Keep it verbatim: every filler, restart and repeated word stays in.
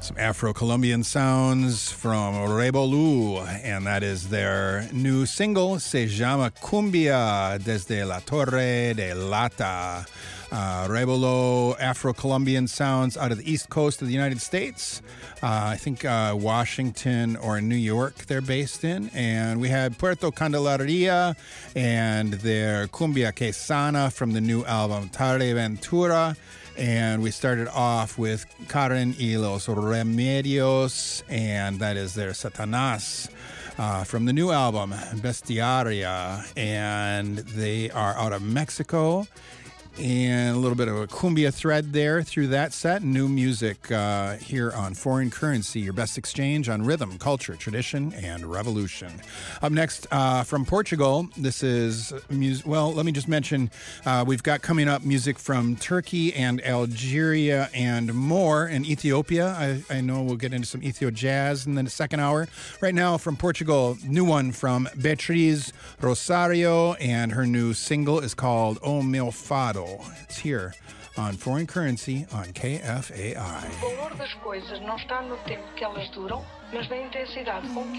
Some Afro-Colombian sounds from Rebolu, and that is their new single, Se llama Cumbia, desde la Torre de Lata. Uh, Rebolo, Afro-Colombian sounds out of the East Coast of the United States. Uh, I think uh, Washington or New York they're based in. And we had Puerto Candelaria and their Cumbia Quesana from the new album Tarde Ventura. And we started off with Karen y los Remedios, and that is their Satanás uh, from the new album Bestiaria. And they are out of Mexico. And a little bit of a cumbia thread there through that set. New music uh, here on Foreign Currency, your best exchange on rhythm, culture, tradition, and revolution. Up next uh, from Portugal, this is music. Well, let me just mention uh, we've got coming up music from Turkey and Algeria and more, and Ethiopia. I, I know we'll get into some Ethio jazz in the second hour. Right now from Portugal, new one from Beatriz Rosario, and her new single is called O Meu Fado. It's here on Foreign Currency on K F A I. O valor das coisas não está no tempo que elas duram, mas na intensidade com que